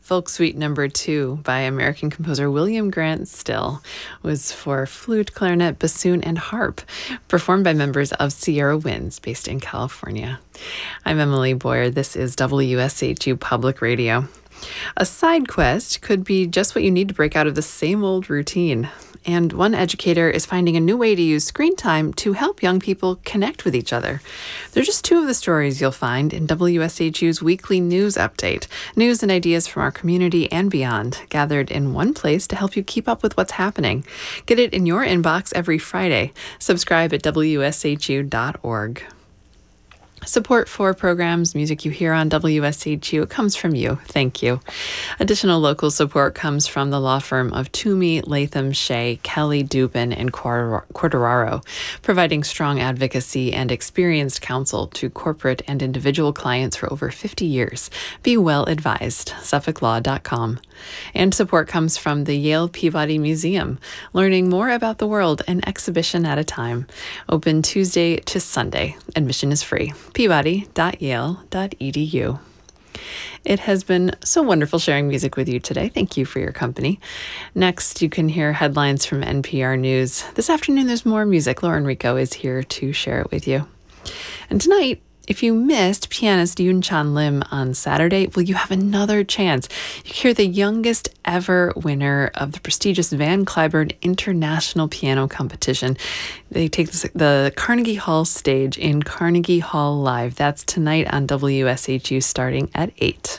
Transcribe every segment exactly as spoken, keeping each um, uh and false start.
Folk Suite Number Two by American composer William Grant Still was for flute, clarinet, bassoon, and harp, performed by members of Sierra Winds, based in California. I'm Emily Boyer. This is W S H U Public Radio. A side quest could be just what you need to break out of the same old routine. And one educator is finding a new way to use screen time to help young people connect with each other. They're just two of the stories you'll find in W S H U's weekly news update. News and ideas from our community and beyond, gathered in one place to help you keep up with what's happening. Get it in your inbox every Friday. Subscribe at W S H U dot org. Support for programs, music you hear on W S H U, it comes from you. Thank you. Additional local support comes from the law firm of Toomey, Latham, Shea, Kelly, Dubin, and Quartararo, providing strong advocacy and experienced counsel to corporate and individual clients for over fifty years. Be well advised. Suffolk Law dot com. And support comes from the Yale Peabody Museum, learning more about the world an exhibition at a time. Open Tuesday to Sunday. Admission is free. Peabody dot yale dot e d u. It has been so wonderful sharing music with you today. Thank you for your company. Next, you can hear headlines from N P R News. This afternoon, there's more music. Lauren Rico is here to share it with you. And tonight, if you missed pianist Yoon Chan Lim on Saturday, well, you have another chance. You hear the youngest ever winner of the prestigious Van Cliburn International Piano Competition. They take the Carnegie Hall stage in Carnegie Hall Live. That's tonight on W S H U starting at eight.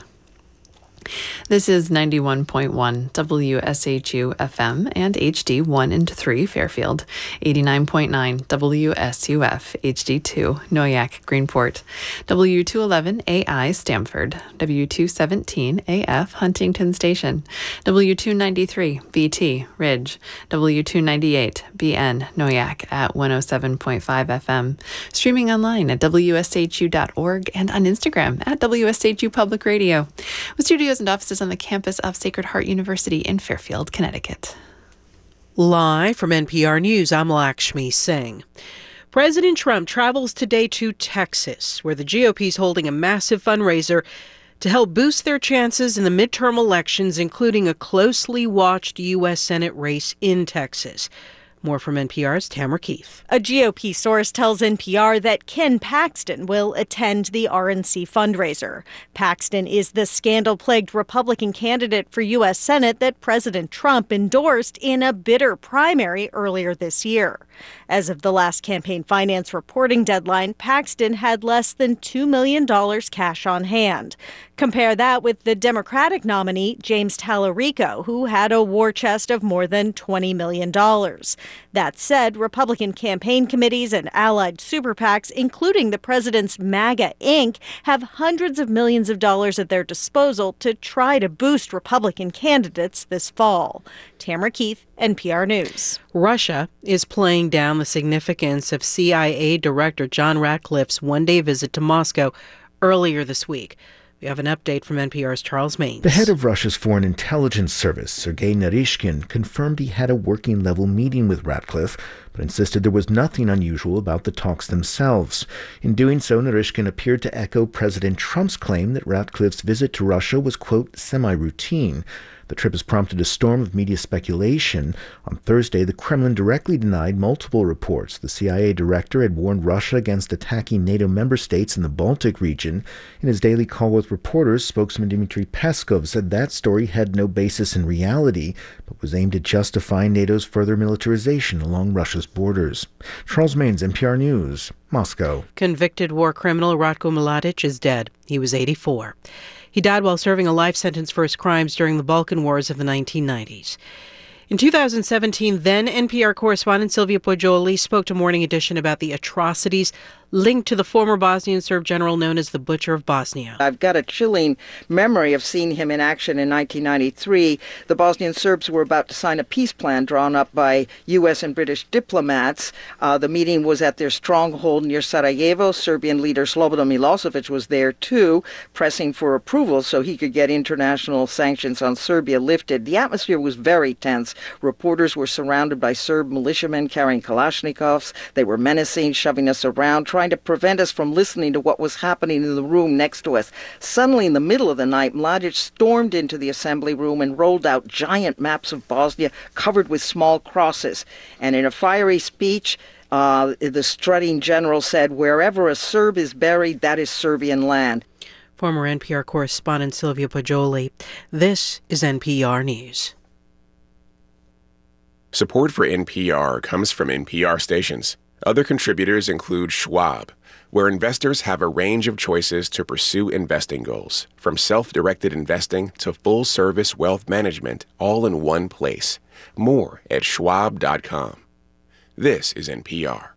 This is ninety-one point one W S H U F M and H D one and three Fairfield, eighty-nine point nine W S U F H D two Noyak Greenport, W two eleven A I Stamford, W two seventeen A F Huntington Station, W two ninety-three B T Ridge, W two ninety-eight B N Noyak at one oh seven point five F M, streaming online at W S H U dot org and on Instagram at W S H U Public Radio, with studios and offices on the campus of Sacred Heart University in Fairfield, Connecticut. Live from N P R News, I'm Lakshmi Singh. President Trump travels today to Texas, where the G O P is holding a massive fundraiser to help boost their chances in the midterm elections, including a closely watched U S Senate race in Texas. More from N P R's Tamara Keith. A G O P source tells N P R that Ken Paxton will attend the R N C fundraiser. Paxton is the scandal-plagued Republican candidate for U S Senate that President Trump endorsed in a bitter primary earlier this year. As of the last campaign finance reporting deadline, Paxton had less than two million dollars cash on hand. Compare that with the Democratic nominee, James Tallarico, who had a war chest of more than twenty million dollars. That said, Republican campaign committees and allied super PACs, including the president's MAGA Incorporated, have hundreds of millions of dollars at their disposal to try to boost Republican candidates this fall. Tamara Keith, N P R News. Russia is playing down the significance of C I A Director John Ratcliffe's one-day visit to Moscow earlier this week. We have an update from N P R's Charles Maines. The head of Russia's Foreign Intelligence Service, Sergei Naryshkin, confirmed he had a working-level meeting with Ratcliffe, but insisted there was nothing unusual about the talks themselves. In doing so, Naryshkin appeared to echo President Trump's claim that Ratcliffe's visit to Russia was, quote, semi-routine. The trip has prompted a storm of media speculation. On Thursday, the Kremlin directly denied multiple reports. The C I A director had warned Russia against attacking NATO member states in the Baltic region. In his daily call with reporters, spokesman Dmitry Peskov said that story had no basis in reality, but was aimed at justifying NATO's further militarization along Russia's borders. Charles Maines, N P R News, Moscow. Convicted war criminal Ratko Mladic is dead. He was eighty-four. He died while serving a life sentence for his crimes during the Balkan Wars of the nineteen nineties. In two thousand seventeen, then N P R correspondent Sylvia Poggioli spoke to Morning Edition about the atrocities linked to the former Bosnian Serb general known as the Butcher of Bosnia. I've got a chilling memory of seeing him in action in nineteen ninety-three. The Bosnian Serbs were about to sign a peace plan drawn up by U S and British diplomats. Uh, the meeting was at their stronghold near Sarajevo. Serbian leader Slobodan Milosevic was there too, pressing for approval so he could get international sanctions on Serbia lifted. The atmosphere was very tense. Reporters were surrounded by Serb militiamen carrying Kalashnikovs. They were menacing, shoving us around, trying trying to prevent us from listening to what was happening in the room next to us. Suddenly, in the middle of the night, Mladic stormed into the assembly room and rolled out giant maps of Bosnia covered with small crosses. And in a fiery speech, uh, the strutting general said, "Wherever a Serb is buried, that is Serbian land." Former N P R correspondent Sylvia Poggioli. This is N P R News. Support for N P R comes from N P R stations. Other contributors include Schwab, where investors have a range of choices to pursue investing goals, from self-directed investing to full-service wealth management, all in one place. More at schwab dot com. This is N P R.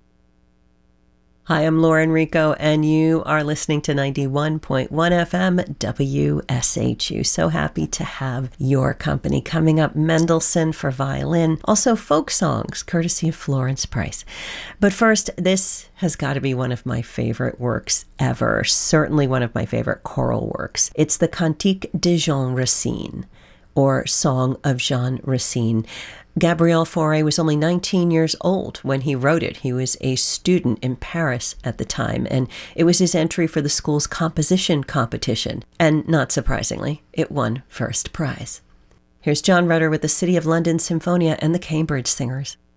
Hi, I'm Laura Enrico, and you are listening to ninety-one point one F M W S H U. So happy to have your company. Coming up, Mendelssohn for violin, also folk songs, courtesy of Florence Price. But first, this has got to be one of my favorite works ever, certainly one of my favorite choral works. It's the Cantique de Jean Racine, or Song of Jean Racine. Gabriel Fauré was only nineteen years old when he wrote it. He was a student in Paris at the time, and it was his entry for the school's composition competition. And not surprisingly, it won first prize. Here's John Rutter with the City of London Symphonia and the Cambridge Singers.